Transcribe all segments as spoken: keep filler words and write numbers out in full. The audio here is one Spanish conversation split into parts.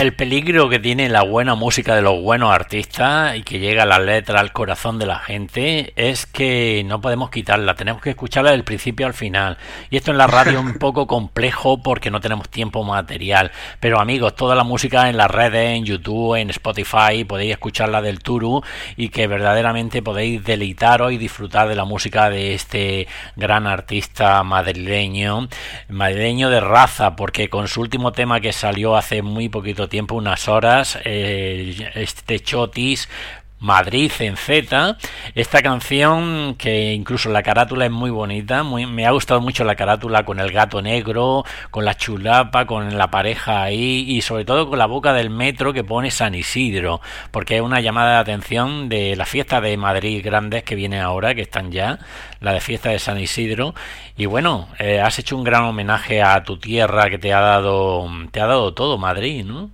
el peligro que tiene la buena música de los buenos artistas y que llega a la letra al corazón de la gente es que no podemos quitarla, tenemos que escucharla del principio al final. Y esto en la radio es un poco complejo porque no tenemos tiempo material. Pero amigos, toda la música en las redes, en YouTube, en Spotify, podéis escucharla del Turu y que verdaderamente podéis deleitaros y disfrutar de la música de este gran artista madrileño, madrileño de raza, porque con su último tema que salió hace muy poquito tiempo, unas horas, eh, este Chotis, Madrid en Z, esta canción que incluso la carátula es muy bonita, muy, me ha gustado mucho la carátula con el gato negro, con la chulapa, con la pareja ahí y sobre todo con la boca del metro que pone San Isidro, porque es una llamada de atención de la fiesta de Madrid grandes que viene ahora, que están ya, la de fiesta de San Isidro. Y bueno, eh, has hecho un gran homenaje a tu tierra que te ha dado, te ha dado todo Madrid, ¿no?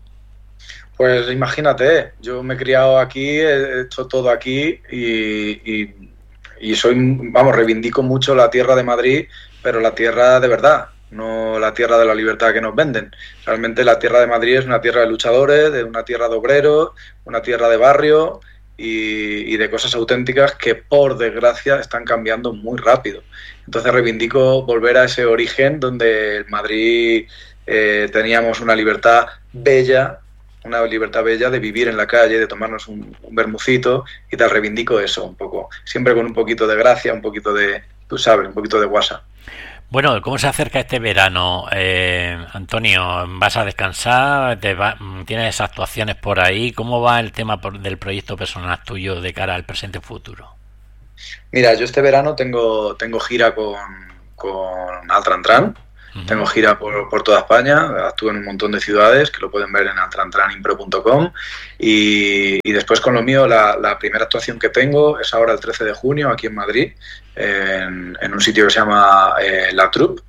Pues imagínate, yo me he criado aquí, he hecho todo aquí y, y, y soy, vamos, reivindico mucho la tierra de Madrid, pero la tierra de verdad, no la tierra de la libertad que nos venden. Realmente la tierra de Madrid es una tierra de luchadores, de una tierra de obreros, una tierra de barrio y, y de cosas auténticas que por desgracia están cambiando muy rápido. Entonces reivindico volver a ese origen donde en Madrid eh, teníamos una libertad bella, una libertad bella de vivir en la calle, de tomarnos un, un vermucito y tal. Reivindico eso un poco, siempre con un poquito de gracia, un poquito de, tú sabes, un poquito de guasa. Bueno, ¿cómo se acerca este verano? Eh, Antonio, ¿vas a descansar? ¿Te va, ¿Tienes esas actuaciones por ahí? ¿Cómo va el tema por, del proyecto personal tuyo de cara al presente futuro? Mira, yo este verano tengo, tengo gira con, con Altrantran. Uh-huh. Tengo gira por, por toda España, actúo en un montón de ciudades que lo pueden ver en altrantran-impro punto com y, y después con lo mío la, la primera actuación que tengo es ahora el trece de junio aquí en Madrid, en, en un sitio que se llama eh, La Troupe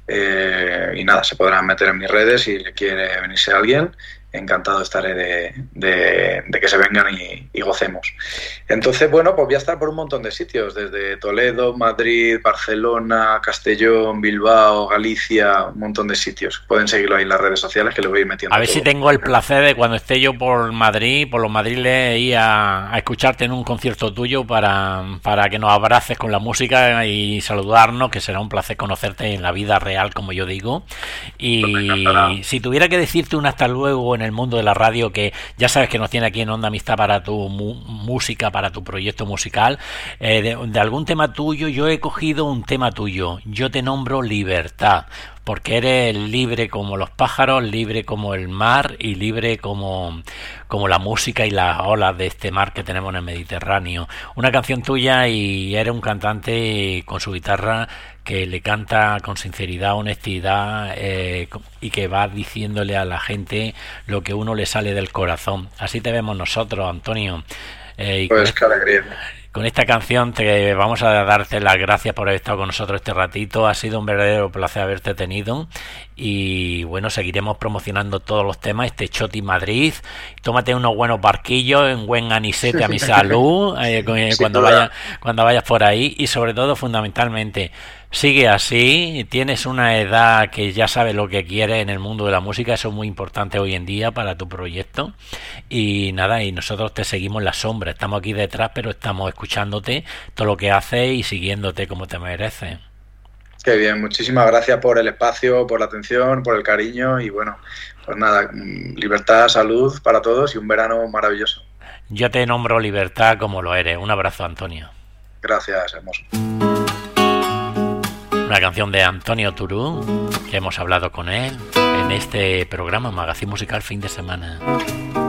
eh, y nada, se podrán meter en mis redes si quiere venirse alguien. Encantado estaré de, de, de que se vengan y, y gocemos. Entonces, bueno, pues voy a estar por un montón de sitios, desde Toledo, Madrid, Barcelona, Castellón, Bilbao, Galicia, un montón de sitios. Pueden seguirlo ahí en las redes sociales que lo voy a ir metiendo. A ver todo. Si tengo el placer de cuando esté yo por Madrid, por los madriles, ir a, a escucharte en un concierto tuyo para, para que nos abraces con la música y saludarnos, que será un placer conocerte en la vida real, como yo digo. Y pues si tuviera que decirte un hasta luego en el mundo de la radio, que ya sabes que nos tiene aquí en Onda Amistad para tu mu- música, para tu proyecto musical, eh, de, de algún tema tuyo, yo he cogido un tema tuyo, yo te nombro Libertad, porque eres libre como los pájaros, libre como el mar y libre como, como la música y las olas de este mar que tenemos en el Mediterráneo. Una canción tuya y eres un cantante con su guitarra que le canta con sinceridad, honestidad eh, y que va diciéndole a la gente lo que uno le sale del corazón. Así te vemos nosotros, Antonio. Eh, y pues qué alegría. Con esta canción te vamos a darte las gracias por haber estado con nosotros este ratito. Ha sido un verdadero placer haberte tenido. Y bueno, seguiremos promocionando todos los temas. Este Choti Madrid. Tómate unos buenos barquillos, en buen anisete a mi salud eh, cuando, vaya, cuando vayas por ahí. Y sobre todo, fundamentalmente, sigue así. Tienes una edad que ya sabes lo que quieres en el mundo de la música. Eso es muy importante hoy en día para tu proyecto. Y nada, y nosotros te seguimos en la sombra. Estamos aquí detrás, pero estamos escuchándote todo lo que haces y siguiéndote como te mereces. Qué bien, muchísimas gracias por el espacio, por la atención, por el cariño y bueno, pues nada, libertad, salud para todos y un verano maravilloso. Yo te nombro Libertad como lo eres. Un abrazo, Antonio. Gracias, hermoso. Una canción de Antonio Turu, que hemos hablado con él en este programa Magazine Musical Fin de Semana.